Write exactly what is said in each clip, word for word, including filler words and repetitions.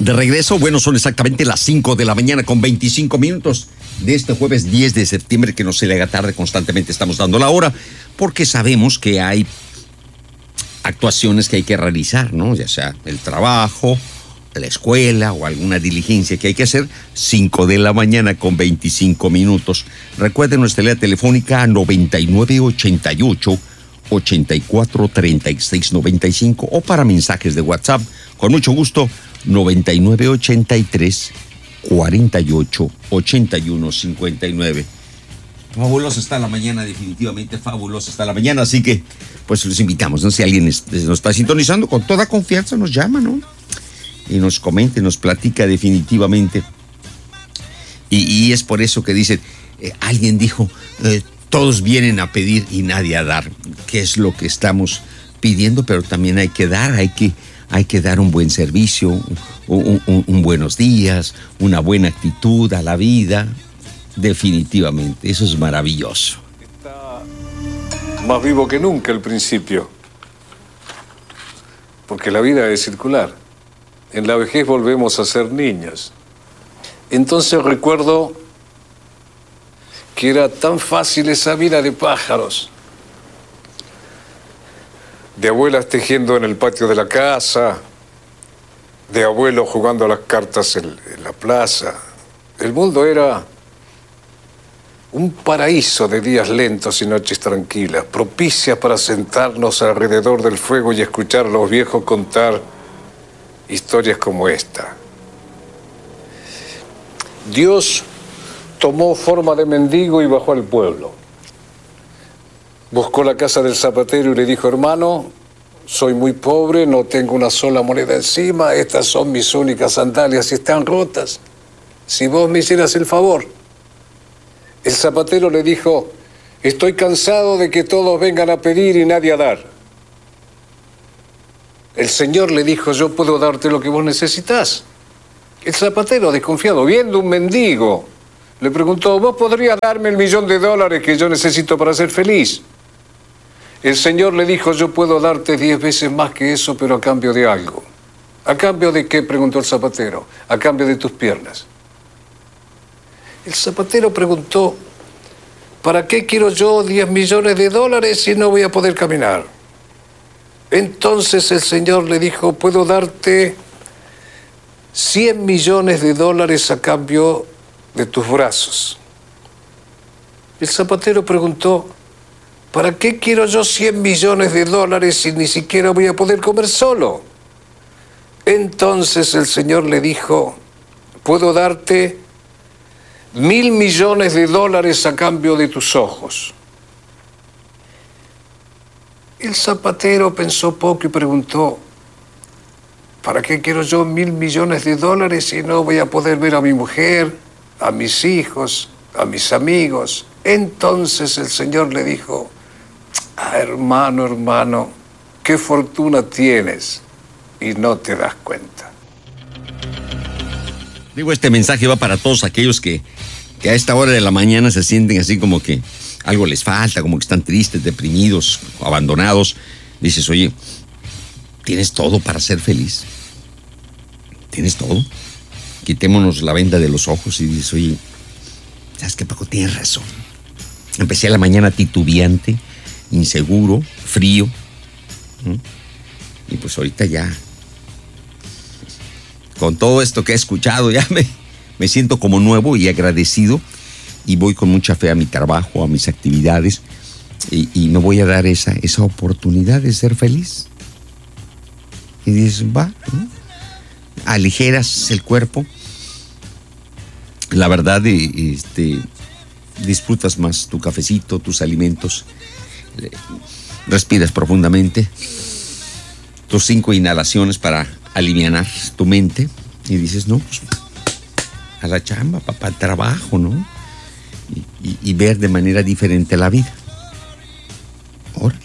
de regreso. Bueno, son exactamente las cinco de la mañana con veinticinco minutos de este jueves diez de septiembre, que no se le haga tarde. Constantemente estamos dando la hora porque sabemos que hay actuaciones que hay que realizar, ¿no? Ya sea el trabajo, la escuela o alguna diligencia que hay que hacer. Cinco de la mañana con veinticinco minutos. Recuerden nuestra línea telefónica noventa y nueve ochenta y ocho ochenta y cuatro treinta y seis noventa y cinco, o para mensajes de WhatsApp, con mucho gusto, noventa y nueve ochenta y tres cuarenta y ocho ochenta y uno cincuenta y nueve. Fabulosa está la mañana, definitivamente fabulosa está la mañana, así que pues los invitamos, ¿no? Si alguien es, nos está sintonizando, con toda confianza nos llama, ¿no? Y nos comenta, nos platica definitivamente. Y, y es por eso que dice, eh, alguien dijo, eh, todos vienen a pedir y nadie a dar, que es lo que estamos pidiendo, pero también hay que dar, hay que, hay que dar un buen servicio, un, un, un buenos días, una buena actitud a la vida, definitivamente, eso es maravilloso. Está más vivo que nunca el principio, porque la vida es circular. En la vejez volvemos a ser niños. Entonces recuerdo que era tan fácil esa vida de pájaros, de abuelas tejiendo en el patio de la casa, de abuelos jugando a las cartas en, en la plaza. El mundo era un paraíso de días lentos y noches tranquilas, propicias para sentarnos alrededor del fuego y escuchar a los viejos contar historias como esta. Dios tomó forma de mendigo y bajó al pueblo. Buscó la casa del zapatero y le dijo: hermano, soy muy pobre, no tengo una sola moneda encima, estas son mis únicas sandalias y están rotas. Si vos me hicieras el favor. El zapatero le dijo: estoy cansado de que todos vengan a pedir y nadie a dar. El Señor le dijo: yo puedo darte lo que vos necesitas. El zapatero, desconfiado, viendo un mendigo, le preguntó: ¿vos podrías darme el millón de dólares que yo necesito para ser feliz? El Señor le dijo: yo puedo darte diez veces más que eso, pero a cambio de algo. ¿A cambio de qué?, preguntó el zapatero. A cambio de tus piernas. El zapatero preguntó: ¿para qué quiero yo diez millones de dólares si no voy a poder caminar? Entonces el Señor le dijo: puedo darte cien millones de dólares a cambio de tus brazos. El zapatero preguntó: ¿para qué quiero yo cien millones de dólares si ni siquiera voy a poder comer solo? Entonces el Señor le dijo: puedo darte mil millones de dólares a cambio de tus ojos. El zapatero pensó poco y preguntó: ¿para qué quiero yo mil millones de dólares si no voy a poder ver a mi mujer, a mis hijos, a mis amigos? Entonces el Señor le dijo: ah, hermano, hermano, qué fortuna tienes y no te das cuenta. Digo, este mensaje va para todos aquellos que, que a esta hora de la mañana se sienten así como que algo les falta, como que están tristes, deprimidos, abandonados. Dices: oye, ¿tienes todo para ser feliz? ¿Tienes todo? Quitémonos la venda de los ojos y dices: oye, ¿sabes qué, Paco? Tienes razón. Empecé la mañana titubeante, inseguro, frío. ¿Mm? Y pues ahorita ya, con todo esto que he escuchado, ya me, me siento como nuevo y agradecido. Y voy con mucha fe a mi trabajo, a mis actividades. Y, y me voy a dar esa, esa oportunidad de ser feliz. Y dices: va, ¿no? Aligeras el cuerpo. La verdad, este, disfrutas más tu cafecito, tus alimentos. Respiras profundamente. Tus cinco inhalaciones para alivianar tu mente. Y dices: no, pues a la chamba, papá, al trabajo, ¿no? Y, y, y ver de manera diferente la vida. Órale.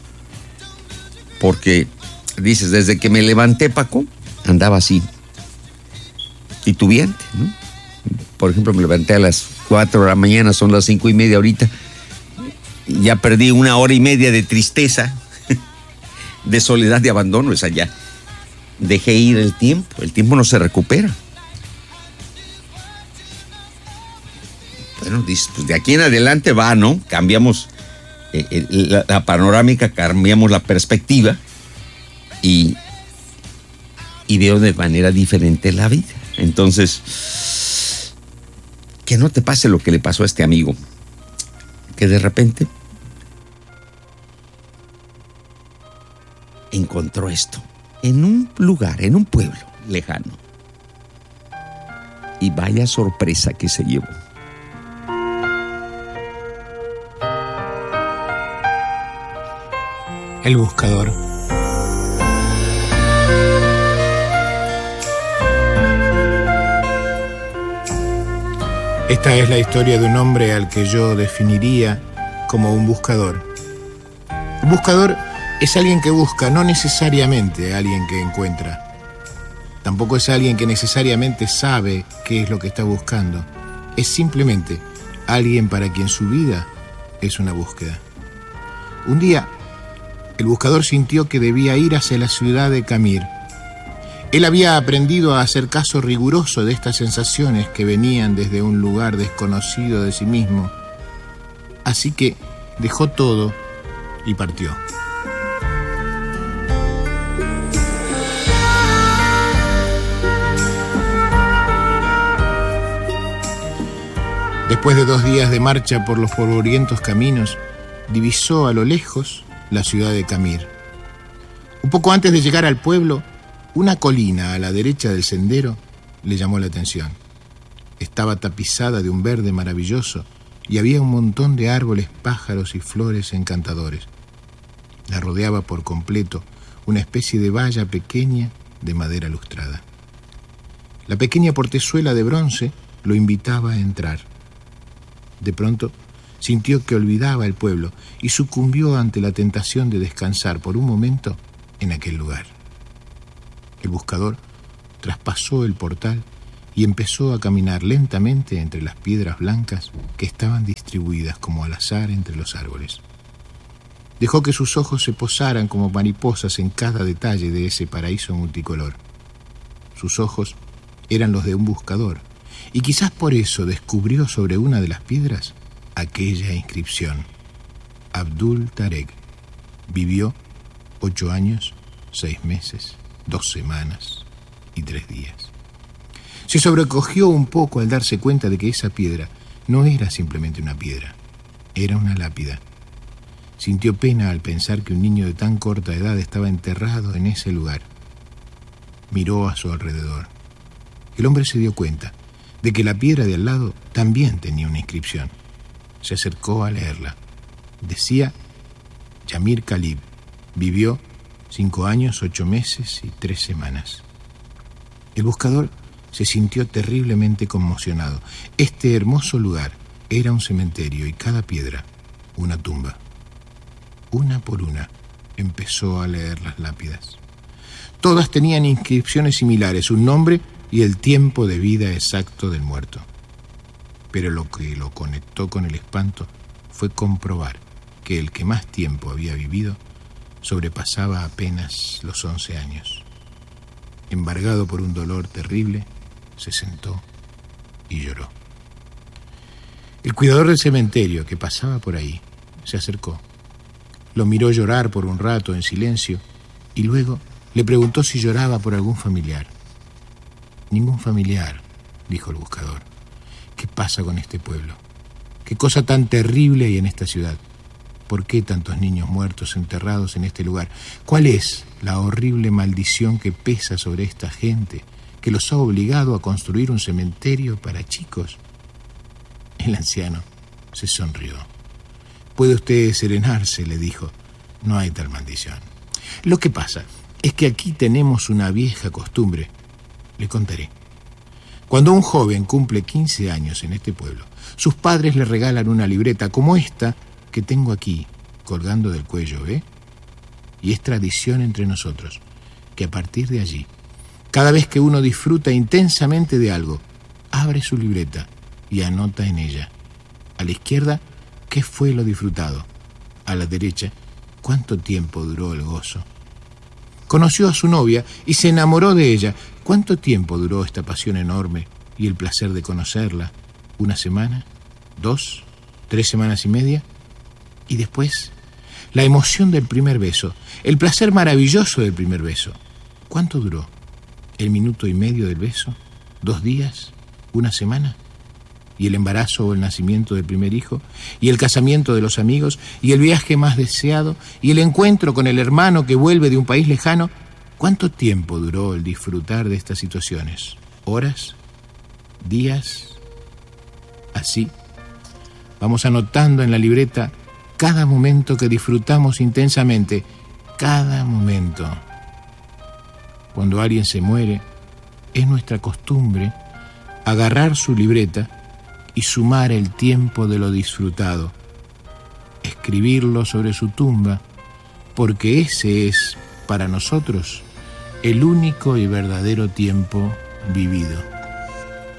Porque dices: desde que me levanté, Paco, andaba así, titubeante, ¿no? Por ejemplo, me levanté a las cuatro de la mañana, son las cinco y media ahorita. Ya perdí una hora y media de tristeza, de soledad, de abandono, esa ya, dejé ir el tiempo. El tiempo no se recupera. Bueno, dices, pues de aquí en adelante va, ¿no? Cambiamos eh, eh, la, la panorámica, cambiamos la perspectiva y, y veo de manera diferente la vida. Entonces, que no te pase lo que le pasó a este amigo, que de repente encontró esto en un lugar, en un pueblo lejano. Y vaya sorpresa que se llevó. El buscador. Esta es la historia de un hombre al que yo definiría como un buscador. Un buscador es alguien que busca, no necesariamente alguien que encuentra. Tampoco es alguien que necesariamente sabe qué es lo que está buscando. Es simplemente alguien para quien su vida es una búsqueda. Un día, el buscador sintió que debía ir hacia la ciudad de Camir. Él había aprendido a hacer caso riguroso de estas sensaciones que venían desde un lugar desconocido de sí mismo. Así que dejó todo y partió. Después de dos días de marcha por los polvorientos caminos, divisó a lo lejos la ciudad de Camir. Un poco antes de llegar al pueblo, una colina a la derecha del sendero le llamó la atención. Estaba tapizada de un verde maravilloso y había un montón de árboles, pájaros y flores encantadores. La rodeaba por completo una especie de valla pequeña de madera lustrada. La pequeña portezuela de bronce lo invitaba a entrar. De pronto sintió que olvidaba el pueblo y sucumbió ante la tentación de descansar por un momento en aquel lugar. El buscador traspasó el portal y empezó a caminar lentamente entre las piedras blancas que estaban distribuidas como al azar entre los árboles. Dejó que sus ojos se posaran como mariposas en cada detalle de ese paraíso multicolor. Sus ojos eran los de un buscador, y quizás por eso descubrió sobre una de las piedras aquella inscripción: Abdul Tarek vivió ocho años, seis meses, dos semanas y tres días. Se sobrecogió un poco al darse cuenta de que esa piedra no era simplemente una piedra, era una lápida. Sintió pena al pensar que un niño de tan corta edad estaba enterrado en ese lugar. Miró a su alrededor. El hombre se dio cuenta de que la piedra de al lado también tenía una inscripción. Se acercó a leerla. Decía: Yamir Khalib vivió cinco años, ocho meses y tres semanas. El buscador se sintió terriblemente conmocionado. Este hermoso lugar era un cementerio y cada piedra una tumba. Una por una empezó a leer las lápidas. Todas tenían inscripciones similares, un nombre y el tiempo de vida exacto del muerto. Pero lo que lo conectó con el espanto fue comprobar que el que más tiempo había vivido sobrepasaba apenas los once años. Embargado por un dolor terrible, se sentó y lloró. El cuidador del cementerio, que pasaba por ahí, se acercó. Lo miró llorar por un rato en silencio y luego le preguntó si lloraba por algún familiar. Ningún familiar, dijo el buscador. ¿Qué pasa con este pueblo? ¿Qué cosa tan terrible hay en esta ciudad? ¿Por qué tantos niños muertos enterrados en este lugar? ¿Cuál es la horrible maldición que pesa sobre esta gente, que los ha obligado a construir un cementerio para chicos? El anciano se sonrió. Puede usted serenarse, le dijo. No hay tal maldición. Lo que pasa es que aquí tenemos una vieja costumbre. Le contaré. Cuando un joven cumple quince años en este pueblo, sus padres le regalan una libreta como esta que tengo aquí, colgando del cuello, ¿ve? Y es tradición entre nosotros que a partir de allí, cada vez que uno disfruta intensamente de algo, abre su libreta y anota en ella. A la izquierda, ¿qué fue lo disfrutado? A la derecha, ¿cuánto tiempo duró el gozo? Conoció a su novia y se enamoró de ella. ¿Cuánto tiempo duró esta pasión enorme y el placer de conocerla? ¿Una semana? ¿Dos? ¿Tres semanas y media? Y después, la emoción del primer beso, el placer maravilloso del primer beso. ¿Cuánto duró? ¿El minuto y medio del beso? ¿Dos días? ¿Una semana? ¿Y el embarazo o el nacimiento del primer hijo? ¿Y el casamiento de los amigos? ¿Y el viaje más deseado? ¿Y el encuentro con el hermano que vuelve de un país lejano? ¿Cuánto tiempo duró el disfrutar de estas situaciones? ¿Horas? ¿Días? Así, vamos anotando en la libreta cada momento que disfrutamos intensamente, cada momento. Cuando alguien se muere, es nuestra costumbre agarrar su libreta y sumar el tiempo de lo disfrutado, escribirlo sobre su tumba, porque ese es, para nosotros, el único y verdadero tiempo vivido.